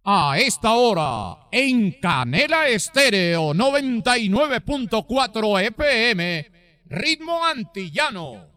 A esta hora, en Canela Estéreo 99.4 FM, Ritmo Antillano.